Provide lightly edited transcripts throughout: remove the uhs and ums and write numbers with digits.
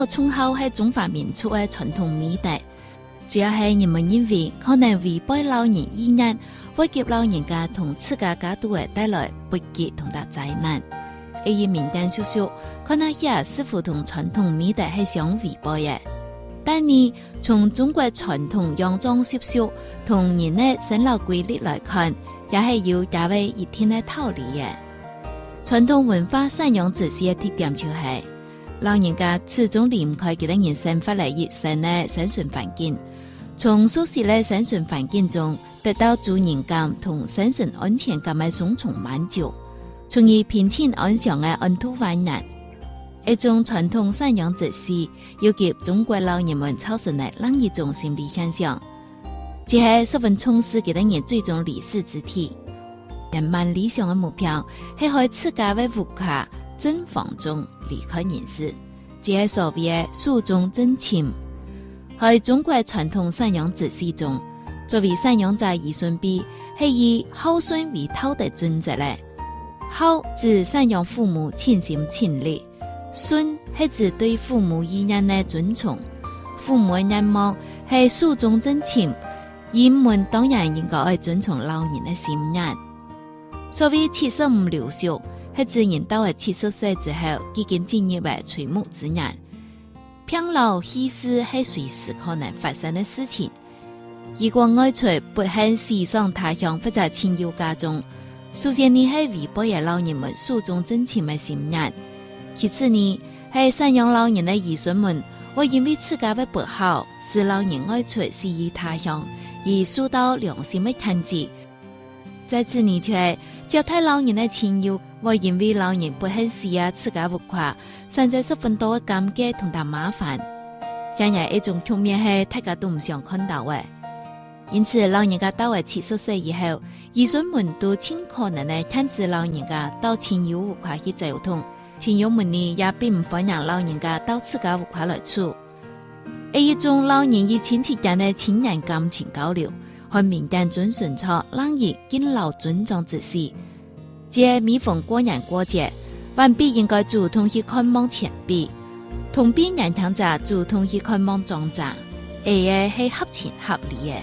忠孝係中華民族嘅傳統美德，主要係人們認為可能違背老人意願，會給老人家同自家家族嘅帶來不吉同大災難。而民間叔叔可能也似乎同傳統美德係相違背嘅。但係從中國傳統養裝習俗同人嘅生老規律來看，也係有大為一定嘅道理嘅。傳統文化贍養子嗣嘅特點就係、老人家始終離唔開佢哋人生發嚟一生嘅生存環境，從舒適嘅生存環境中得到主人感同生存安全感嘅雙重滿足，從而平靜安詳嘅安度晚年。一種傳統贍養子嗣要給中國老人們造成嘅另一種心理現象，即係十分重視佢哋人最終離世之體。人們理想嘅目標係喺自家嘅屋企正房中離開人世，即係所謂嘅壽終正寢。喺中國傳統贍養子嗣中，作為贍養者兒孫輩係以孝順為頭的準則咧。孝指贍養父母盡心盡力，順係指對父母意願嘅尊重。父母嘅願望係壽終正寢，人們當然應該去尊重老人嘅心願。所謂75留壽，係指人到了70歲之後，已經進入為垂暮之年。병老去世係隨時可能發生的事情。如果外出不幸死喪他鄉或者親友家中，首先你係違背了老人們壽終正寢的心願。其次呢，係贍養老人的兒孫們會因為自家的不好，使老人外出死於他鄉，而受到良心的譴責。在此呢，就係接待老人的親友會因為老人不幸死啊，自家無誇，產生十分多嘅尷尬同大麻煩。然而一種局面係大家都唔想看到嘅。因此，老人家到了70歲以後，兒孫們都盡可能嘅限制老人家到親友無誇去走動，親友們呢也並唔歡迎老人家到自家無誇來處。係一種老人與親戚間嘅親人感情交流，和民間遵循出讓人敬老尊重之事。即每逢過年過節，晚輩應該主動去看望前輩，同邊年長者主動去看望長者，係合情合理嘅。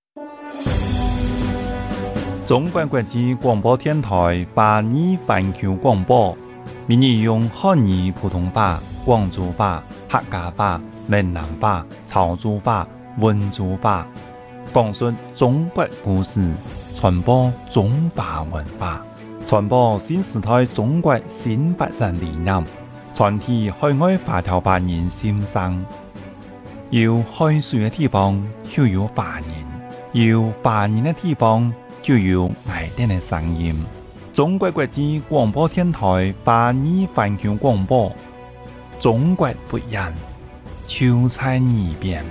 中國國際廣播電台華語環球廣播，每日用漢語普通話、廣州話、客家話、閩南話、潮州話、溫州話，講述中國故事，傳播中華文化，傳播新時代中國新發展理念，傳遞海外華僑華人心聲。有海水嘅地方就有華人，有華人嘅地方就有愛哋嘅聲音。中國國際廣播電台華語環球廣播，中國不一樣，就在耳邊。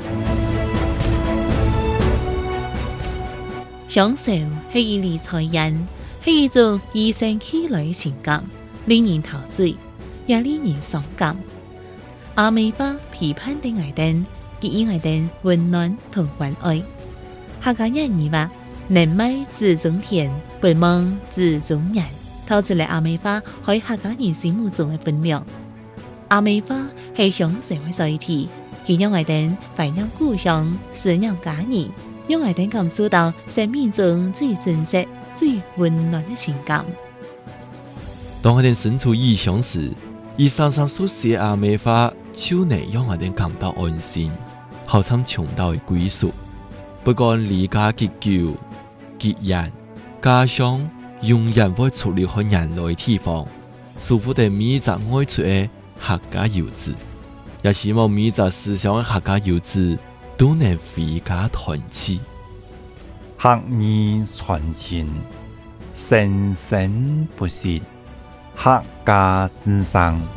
享受係一理財人，係一種與生俱來嘅情感，令人陶醉，也令人傷感。阿美巴批判的愛燈，給予愛燈溫暖同關愛。客家人語話：能買自種田，不忙自種人，透出嚟阿美巴喺客家人心目中嘅分量。阿美巴係享受嘅載體，佢讓愛燈懷念故鄉，思念家人，讓愛燈感受到生命中最真實、最溫暖嘅情感。 當愛燈身處異鄉時，以常常書寫阿美巴，就能讓愛燈感到安心，好像尋到嘅歸屬。不管離家幾久、幾遠，家鄉永遠會出離開人類地方。祝福的每一個愛出嘅客家遊子，也希望每一個思鄉嘅客家遊子都能回家團聚。 客語傳情，生生不息，客家之聲。